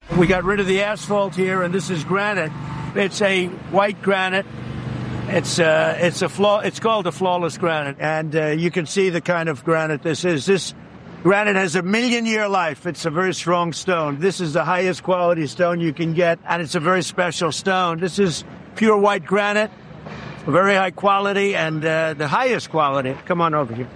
We got rid of the asphalt here, and this is granite. It's a white granite. It's called a flawless granite, and you can see the kind of granite this is. This granite has a 1,000,000-year life. It's a very strong stone. This is the highest quality stone you can get, and it's a very special stone. This is pure white granite, very high quality, and the highest quality. Come on over here.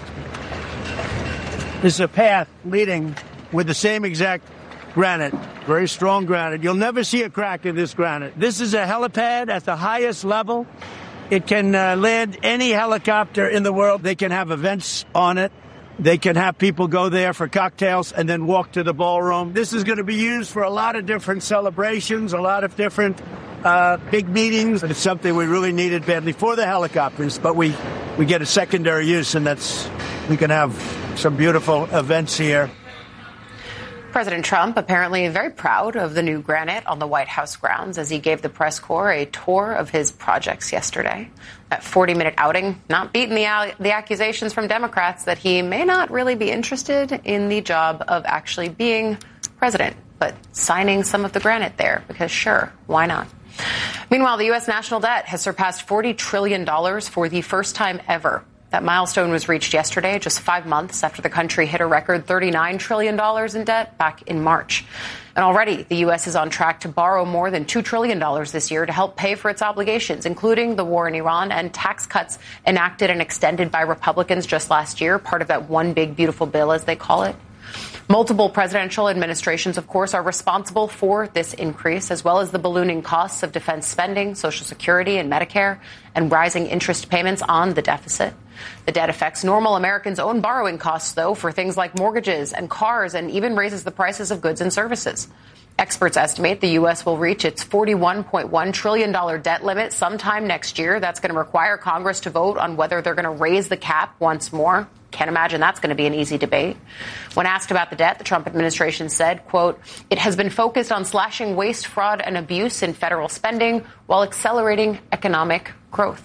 This is a path leading with the same exact granite, very strong granite. You'll never see a crack in this granite. This is a helipad at the highest level. It can land any helicopter in the world. They can have events on it. They can have people go there for cocktails and then walk to the ballroom. This is going to be used for a lot of different celebrations, a lot of different big meetings. It's something we really needed badly for the helicopters, but we get a secondary use, and we can have some beautiful events here. President Trump apparently very proud of the new granite on the White House grounds as he gave the press corps a tour of his projects yesterday. That 40-minute outing not beating the accusations from Democrats that he may not really be interested in the job of actually being president, but signing some of the granite there because, sure, why not? Meanwhile, the U.S. national debt has surpassed $40 trillion for the first time ever. That milestone was reached yesterday, just 5 months after the country hit a record $39 trillion in debt back in March. And already, the U.S. is on track to borrow more than $2 trillion this year to help pay for its obligations, including the war in Iran and tax cuts enacted and extended by Republicans just last year, part of that one big beautiful bill, as they call it. Multiple presidential administrations, of course, are responsible for this increase, as well as the ballooning costs of defense spending, Social Security and Medicare, and rising interest payments on the deficit. The debt affects normal Americans' own borrowing costs, though, for things like mortgages and cars, and even raises the prices of goods and services. Experts estimate the U.S. will reach its $41.1 trillion debt limit sometime next year. That's going to require Congress to vote on whether they're going to raise the cap once more. Can't imagine that's going to be an easy debate. When asked about the debt, the Trump administration said, quote, "It has been focused on slashing waste, fraud, and abuse in federal spending while accelerating economic growth."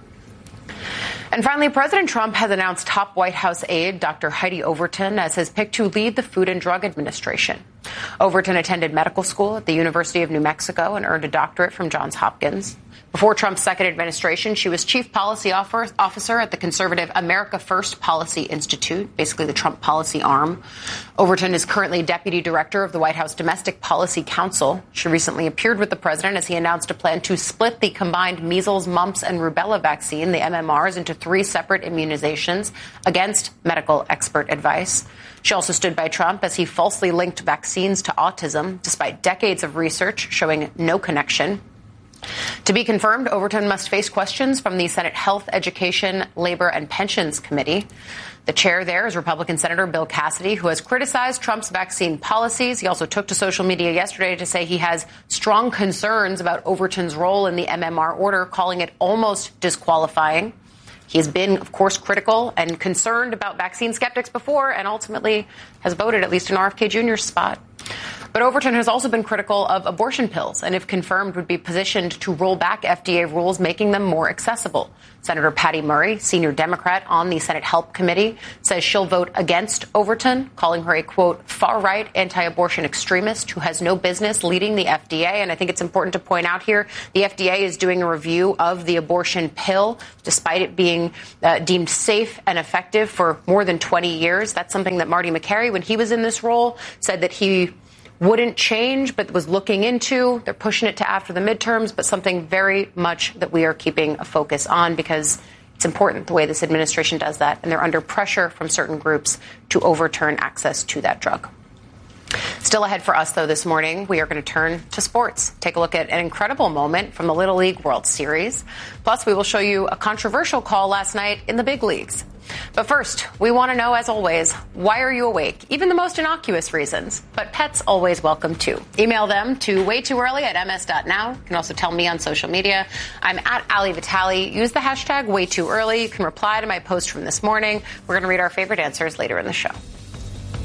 And finally, President Trump has announced top White House aide Dr. Heidi Overton as his pick to lead the Food and Drug Administration. Overton attended medical school at the University of New Mexico and earned a doctorate from Johns Hopkins. Before Trump's second administration, she was chief policy officer at the conservative America First Policy Institute, basically the Trump policy arm. Overton is currently deputy director of the White House Domestic Policy Council. She recently appeared with the president as he announced a plan to split the combined measles, mumps, and rubella vaccine, the MMRs, into 3 separate immunizations against medical expert advice. She also stood by Trump as he falsely linked vaccines to autism, despite decades of research showing no connection. To be confirmed, Overton must face questions from the Senate Health, Education, Labor, and Pensions Committee. The chair there is Republican Senator Bill Cassidy, who has criticized Trump's vaccine policies. He also took to social media yesterday to say he has strong concerns about Overton's role in the MMR order, calling it almost disqualifying. He has been, of course, critical and concerned about vaccine skeptics before and ultimately has voted, at least in RFK Jr.'s spot. But Overton has also been critical of abortion pills and, if confirmed, would be positioned to roll back FDA rules, making them more accessible. Senator Patty Murray, senior Democrat on the Senate Help Committee, says she'll vote against Overton, calling her a, quote, far-right anti-abortion extremist who has no business leading the FDA. And I think it's important to point out here, the FDA is doing a review of the abortion pill, despite it being deemed safe and effective for more than 20 years. That's something that Marty McCary, when he was in this role, said that he wouldn't change, but was looking into. They're pushing it to after the midterms, but something very much that we are keeping a focus on because it's important the way this administration does that, and they're under pressure from certain groups to overturn access to that drug. Still ahead for us, though, this morning, we are going to turn to sports. Take a look at an incredible moment from the Little League World Series. Plus, we will show you a controversial call last night in the big leagues. But first, we want to know, as always, why are you awake? Even the most innocuous reasons. But pets always welcome, too. Email them to waytooearly@ms.now. You can also tell me on social media. I'm at Ali Vitale. Use the hashtag waytooearly. You can reply to my post from this morning. We're going to read our favorite answers later in the show.